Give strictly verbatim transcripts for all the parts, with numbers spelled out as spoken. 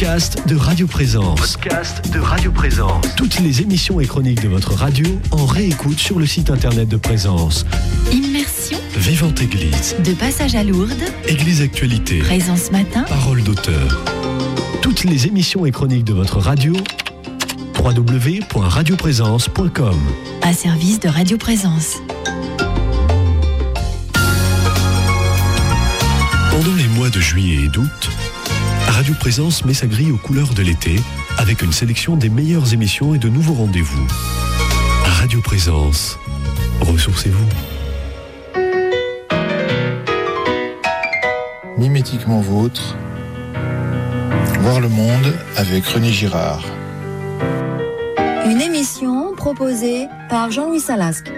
podcast de Radio Présence. Podcast de Radio Présence. Toutes les émissions et chroniques de votre radio en réécoute sur le site internet de Présence. Immersion. Vivante Église. De passage à Lourdes. Église Actualité. Présence Matin. Parole d'auteur. Toutes les émissions et chroniques de votre radio. w w w point radio présence point com. À service de Radio Présence. Pendant les mois de juillet et d'août, Radio Présence met sa grille aux couleurs de l'été avec une sélection des meilleures émissions et de nouveaux rendez-vous. Radio Présence, ressourcez-vous. Mimétiquement vôtre, voir le monde avec René Girard. Une émission proposée par Jean-Louis Salasque.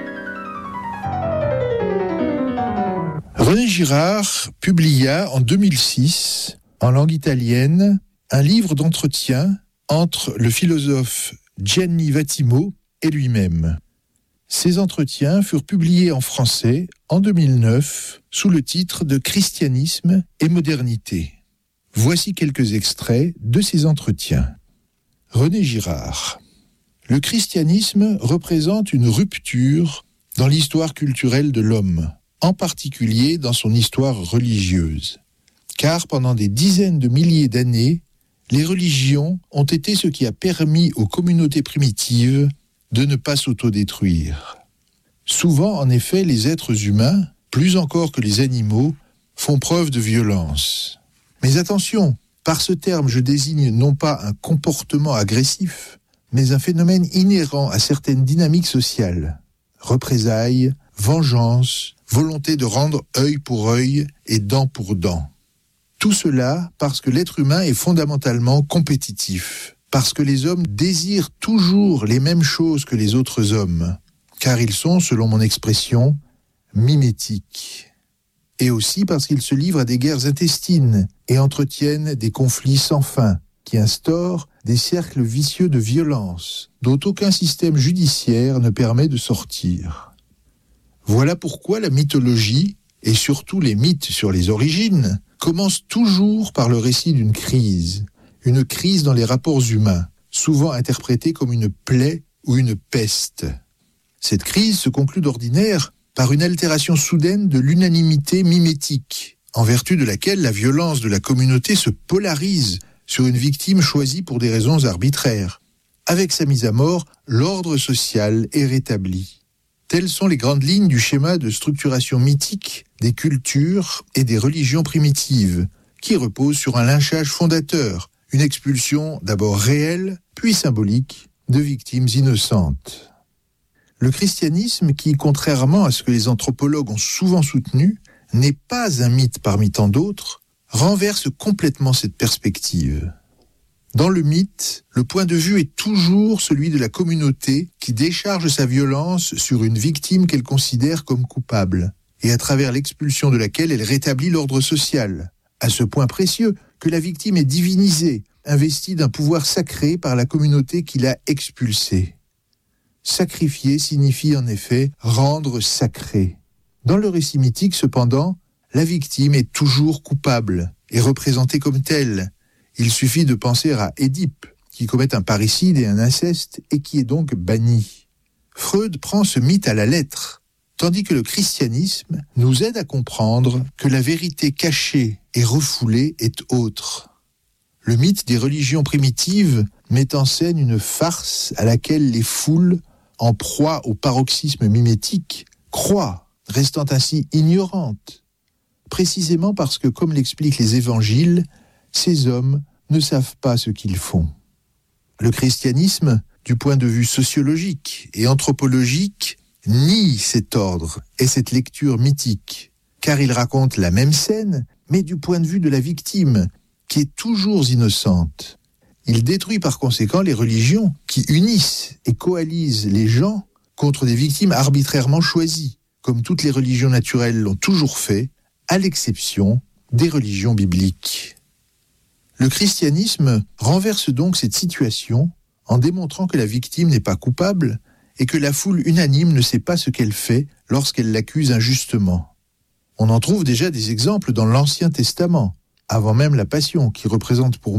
René Girard publia en deux mille six, en langue italienne, un livre d'entretien entre le philosophe Gianni Vattimo et lui-même. Ces entretiens furent publiés en français en deux mille neuf sous le titre de Christianisme et modernité. Voici quelques extraits de ces entretiens. René Girard. Le christianisme représente une rupture dans l'histoire culturelle de l'homme, en particulier dans son histoire religieuse. Car pendant des dizaines de milliers d'années, les religions ont été ce qui a permis aux communautés primitives de ne pas s'autodétruire. Souvent, en effet, les êtres humains, plus encore que les animaux, font preuve de violence. Mais attention, par ce terme, je désigne non pas un comportement agressif, mais un phénomène inhérent à certaines dynamiques sociales. Représailles, vengeance, volonté de rendre œil pour œil et dent pour dent. Tout cela parce que l'être humain est fondamentalement compétitif, parce que les hommes désirent toujours les mêmes choses que les autres hommes, car ils sont, selon mon expression, mimétiques. Et aussi parce qu'ils se livrent à des guerres intestines et entretiennent des conflits sans fin, qui instaurent des cercles vicieux de violence, dont aucun système judiciaire ne permet de sortir. Voilà pourquoi la mythologie, et surtout les mythes sur les origines, commencent toujours par le récit d'une crise, une crise dans les rapports humains, souvent interprétée comme une plaie ou une peste. Cette crise se conclut d'ordinaire par une altération soudaine de l'unanimité mimétique, en vertu de laquelle la violence de la communauté se polarise sur une victime choisie pour des raisons arbitraires. Avec sa mise à mort, l'ordre social est rétabli. Telles sont les grandes lignes du schéma de structuration mythique des cultures et des religions primitives, qui repose sur un lynchage fondateur, une expulsion d'abord réelle, puis symbolique, de victimes innocentes. Le christianisme, qui, contrairement à ce que les anthropologues ont souvent soutenu, n'est pas un mythe parmi tant d'autres, renverse complètement cette perspective. Dans le mythe, le point de vue est toujours celui de la communauté qui décharge sa violence sur une victime qu'elle considère comme coupable, et à travers l'expulsion de laquelle elle rétablit l'ordre social, à ce point précieux que la victime est divinisée, investie d'un pouvoir sacré par la communauté qui l'a expulsée. Sacrifier signifie en effet rendre sacré. Dans le récit mythique, cependant, la victime est toujours coupable et représentée comme telle. Il suffit de penser à Édipe, qui commet un parricide et un inceste et qui est donc banni. Freud prend ce mythe à la lettre, tandis que le christianisme nous aide à comprendre que la vérité cachée et refoulée est autre. Le mythe des religions primitives met en scène une farce à laquelle les foules, en proie au paroxysme mimétique, croient, restant ainsi ignorantes. Précisément parce que, comme l'expliquent les évangiles, ces hommes ne savent pas ce qu'ils font. Le christianisme, du point de vue sociologique et anthropologique, nie cet ordre et cette lecture mythique, car il raconte la même scène, mais du point de vue de la victime, qui est toujours innocente. Il détruit par conséquent les religions qui unissent et coalisent les gens contre des victimes arbitrairement choisies, comme toutes les religions naturelles l'ont toujours fait, à l'exception des religions bibliques. Le christianisme renverse donc cette situation en démontrant que la victime n'est pas coupable et que la foule unanime ne sait pas ce qu'elle fait lorsqu'elle l'accuse injustement. On en trouve déjà des exemples dans l'Ancien Testament, avant même la Passion, qui représente pour moi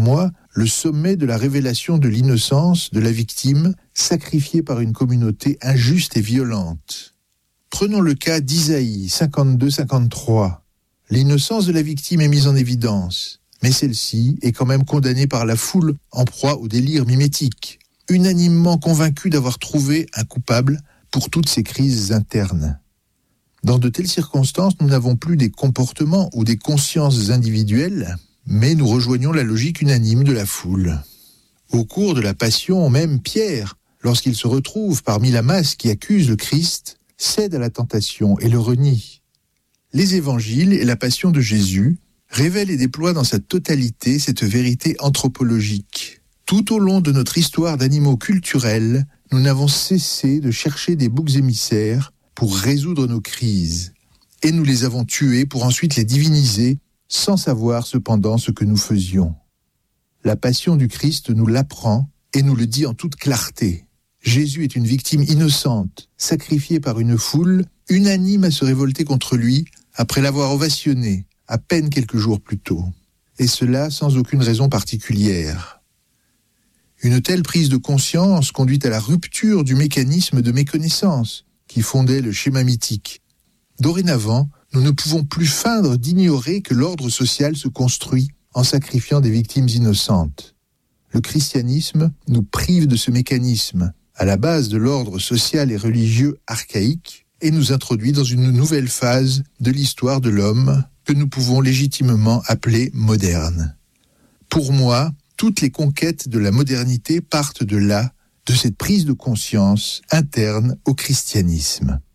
le sommet de la révélation de l'innocence de la victime sacrifiée par une communauté injuste et violente. Prenons le cas d'Isaïe cinquante-deux cinquante-trois. L'innocence de la victime est mise en évidence, mais celle-ci est quand même condamnée par la foule en proie au délire mimétique, unanimement convaincue d'avoir trouvé un coupable pour toutes ces crises internes. Dans de telles circonstances, nous n'avons plus des comportements ou des consciences individuelles, mais nous rejoignons la logique unanime de la foule. Au cours de la Passion, même Pierre, lorsqu'il se retrouve parmi la masse qui accuse le Christ, cède à la tentation et le renie. Les évangiles et la Passion de Jésus révèlent et déploient dans sa totalité cette vérité anthropologique. Tout au long de notre histoire d'animaux culturels, nous n'avons cessé de chercher des boucs émissaires pour résoudre nos crises, et nous les avons tués pour ensuite les diviniser, sans savoir cependant ce que nous faisions. La Passion du Christ nous l'apprend et nous le dit en toute clarté. Jésus est une victime innocente, sacrifiée par une foule, unanime à se révolter contre lui, après l'avoir ovationné, à peine quelques jours plus tôt. Et cela sans aucune raison particulière. Une telle prise de conscience conduit à la rupture du mécanisme de méconnaissance qui fondait le schéma mythique. Dorénavant, nous ne pouvons plus feindre d'ignorer que l'ordre social se construit en sacrifiant des victimes innocentes. Le christianisme nous prive de ce mécanisme, à la base de l'ordre social et religieux archaïque, et nous introduit dans une nouvelle phase de l'histoire de l'homme que nous pouvons légitimement appeler moderne. Pour moi, toutes les conquêtes de la modernité partent de là, de cette prise de conscience interne au christianisme.